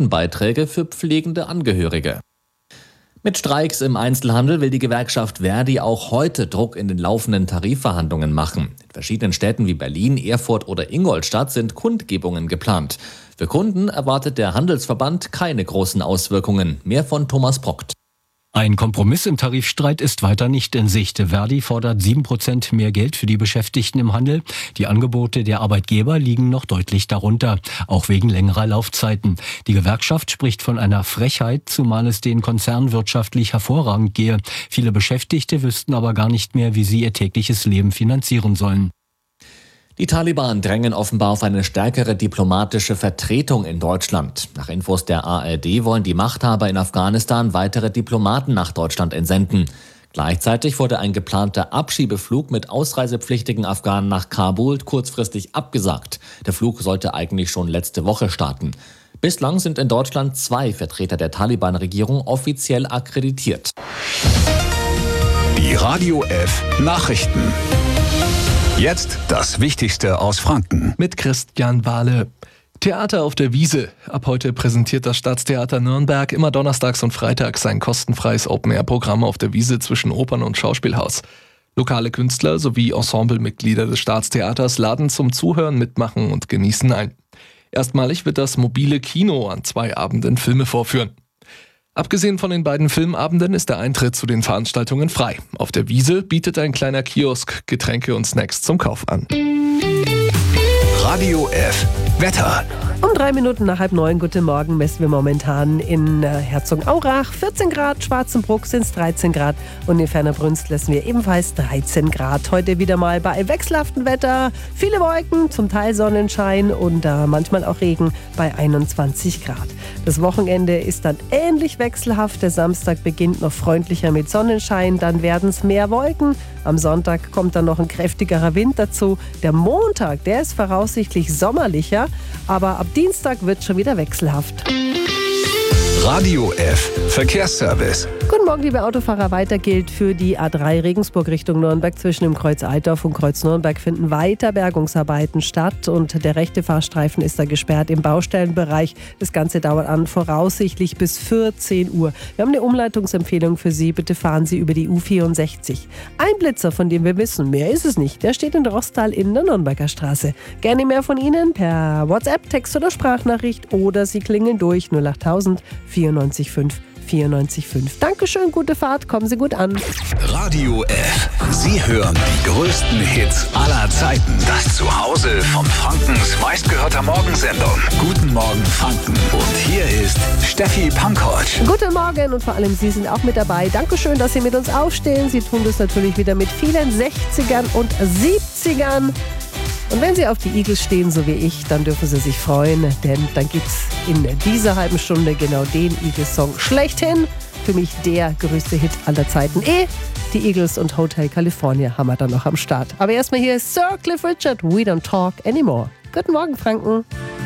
Rentenbeiträge für pflegende Angehörige. Mit Streiks im Einzelhandel will die Gewerkschaft Verdi auch heute Druck in den laufenden Tarifverhandlungen machen. In verschiedenen Städten wie Berlin, Erfurt oder Ingolstadt sind Kundgebungen geplant. Für Kunden erwartet der Handelsverband keine großen Auswirkungen. Mehr von Thomas Prockt. Ein Kompromiss im Tarifstreit ist weiter nicht in Sicht. Verdi fordert 7% mehr Geld für die Beschäftigten im Handel. Die Angebote der Arbeitgeber liegen noch deutlich darunter, auch wegen längerer Laufzeiten. Die Gewerkschaft spricht von einer Frechheit, zumal es den Konzernen wirtschaftlich hervorragend gehe. Viele Beschäftigte wüssten aber gar nicht mehr, wie sie ihr tägliches Leben finanzieren sollen. Die Taliban drängen offenbar auf eine stärkere diplomatische Vertretung in Deutschland. Nach Infos der ARD wollen die Machthaber in Afghanistan weitere Diplomaten nach Deutschland entsenden. Gleichzeitig wurde ein geplanter Abschiebeflug mit ausreisepflichtigen Afghanen nach Kabul kurzfristig abgesagt. Der Flug sollte eigentlich schon letzte Woche starten. Bislang sind in Deutschland 2 Vertreter der Taliban-Regierung offiziell akkreditiert. Die Radio F Nachrichten. Jetzt das Wichtigste aus Franken. Mit Christian Wahle. Theater auf der Wiese. Ab heute präsentiert das Staatstheater Nürnberg immer donnerstags und freitags sein kostenfreies Open-Air-Programm auf der Wiese zwischen Opern- und Schauspielhaus. Lokale Künstler sowie Ensemblemitglieder des Staatstheaters laden zum Zuhören, Mitmachen und Genießen ein. Erstmalig wird das mobile Kino an 2 Abenden Filme vorführen. Abgesehen von den beiden Filmabenden ist der Eintritt zu den Veranstaltungen frei. Auf der Wiese bietet ein kleiner Kiosk Getränke und Snacks zum Kauf an. Radio F Wetter. Um 3 Minuten nach 8:30, guten Morgen, messen wir momentan in Herzogenaurach 14 Grad, Schwarzenbruck sind es 13 Grad und in Fernerbrunst lassen wir ebenfalls 13 Grad. Heute wieder mal bei wechselhaftem Wetter, viele Wolken, zum Teil Sonnenschein und manchmal auch Regen bei 21 Grad. Das Wochenende ist dann ähnlich wechselhaft. Der Samstag beginnt noch freundlicher mit Sonnenschein, dann werden es mehr Wolken. Am Sonntag kommt dann noch ein kräftigerer Wind dazu. Der Montag, der ist voraussichtlich sommerlicher, aber ab Dienstag wird es schon wieder wechselhaft. Radio F Verkehrsservice. Guten Morgen, liebe Autofahrer. Weiter gilt für die A3 Regensburg Richtung Nürnberg. Zwischen dem Kreuz Altdorf und Kreuz Nürnberg finden weiter Bergungsarbeiten statt und der rechte Fahrstreifen ist da gesperrt im Baustellenbereich. Das Ganze dauert an voraussichtlich bis 14 Uhr. Wir haben eine Umleitungsempfehlung für Sie. Bitte fahren Sie über die U64. Ein Blitzer, von dem wir wissen, mehr ist es nicht, der steht in Rostal in der Nürnberger Straße. Gerne mehr von Ihnen per WhatsApp, Text oder Sprachnachricht oder Sie klingeln durch 08000 94 5 94,5. Dankeschön, gute Fahrt, kommen Sie gut an. Radio F. Sie hören die größten Hits aller Zeiten. Das Zuhause von Frankens meistgehörter Morgensendung. Guten Morgen Franken. Und hier ist Steffi Pankovic. Guten Morgen und vor allem Sie sind auch mit dabei. Dankeschön, dass Sie mit uns aufstehen. Sie tun das natürlich wieder mit vielen 60ern und 70ern. Und wenn Sie auf die Eagles stehen, so wie ich, dann dürfen Sie sich freuen, denn dann gibt's in dieser halben Stunde genau den Eagles-Song schlechthin. Für mich der größte Hit aller Zeiten. Die Eagles und Hotel California haben wir dann noch am Start. Aber erstmal hier ist Sir Cliff Richard, We Don't Talk Anymore. Guten Morgen, Franken.